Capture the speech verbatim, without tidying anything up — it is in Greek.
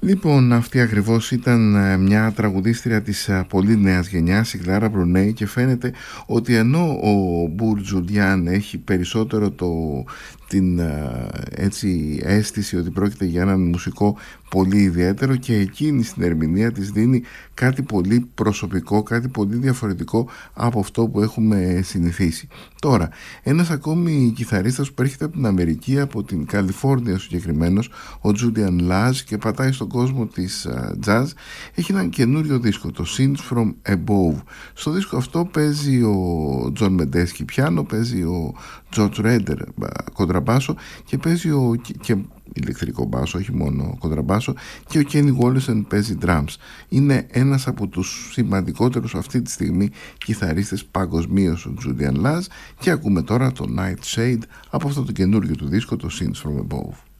Λοιπόν, αυτή ακριβώς ήταν μια τραγουδίστρια της πολύ νέας γενιάς, η Κλάρα Μπρουνέι, και φαίνεται ότι ενώ ο Μπουρ Τζουντιάν έχει περισσότερο το, την έτσι, αίσθηση ότι πρόκειται για έναν μουσικό πολύ ιδιαίτερο, και εκείνη στην ερμηνεία της δίνει κάτι πολύ προσωπικό, κάτι πολύ διαφορετικό από αυτό που έχουμε συνηθίσει. Τώρα, ένας ακόμη κιθαρίστας που έρχεται από την Αμερική, από την Καλιφόρνια συγκεκριμένος, ο Τζούντιαν Λάζ, και πατάει στον κόσμο της uh, jazz, έχει έναν καινούριο δίσκο, το Scenes from Above. Στο δίσκο αυτό παίζει ο Τζον Μεντέσκι πιάνο, παίζει ο Τζορτζ Ρέντερ κοντραμπάσο και παίζει ο, και ηλεκτρικό μπάσο, όχι μόνο κοντραμπάσο, και ο Κένι Γόλισεν παίζει drums. Είναι ένας από τους σημαντικότερους αυτή τη στιγμή κιθαρίστες παγκοσμίως, ο Τζούντιαν Λάζ, και ακούμε τώρα το Nightshade από αυτό το καινούριο του δίσκο, το Scenes from Above.